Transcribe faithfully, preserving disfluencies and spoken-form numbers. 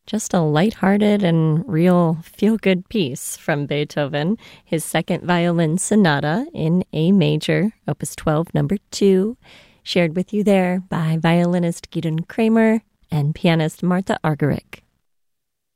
Just a lighthearted and real feel-good piece from Beethoven, his second violin sonata in A major, opus twelve, number two, shared with you there by violinist Gidon Kramer and pianist Martha Argerich.